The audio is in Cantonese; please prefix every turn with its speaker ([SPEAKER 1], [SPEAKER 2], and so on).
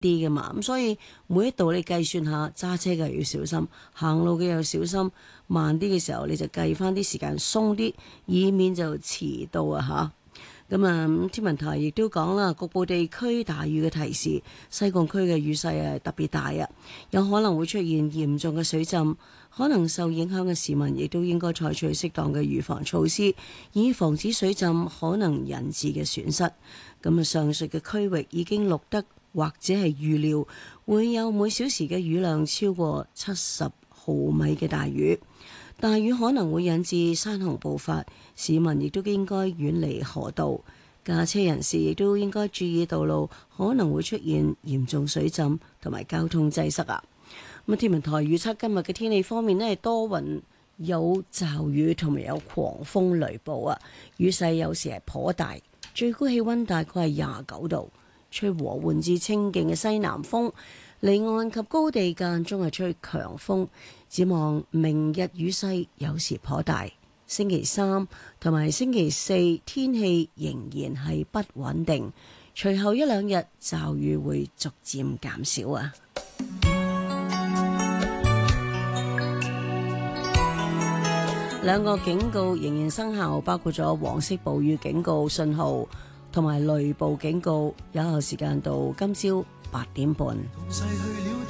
[SPEAKER 1] 啲噶嘛，咁所以每一度你計算下，揸車嘅要小心，行路嘅又小心，慢啲嘅時候你就計翻啲時間鬆啲，以免就遲到啊吓。咁啊，天文台亦都講啦，局部地區大雨嘅提示，西貢區嘅雨勢係特別大啊，有可能會出現嚴重嘅水浸，可能受影響嘅市民亦都應該採取適當嘅預防措施，以防止水浸可能引致嘅損失。咁啊，上述嘅區域已經錄得或者係預料會有每小時嘅雨量超過70毫米嘅大雨。大雨可能會引致山洪暴發，市民亦都應該遠離河道，駕車人士亦都應該注意道路可能會出現嚴重水浸同埋交通擠塞啊！咁天文台預測今日嘅天氣方面呢，係多雲有驟雨同埋有狂風雷暴啊，雨勢有時係頗大，最高氣溫大概係29度，吹和緩至清勁嘅西南風，離岸及高地間中係吹強風。展望明日雨勢有時頗大，星期三同埋星期四天氣仍然係不穩定，隨後一兩日驟雨會逐漸減少啊。兩個警告仍然生效，包括咗黃色暴雨警告信號同埋雷暴警告，有效時間到今朝8點半。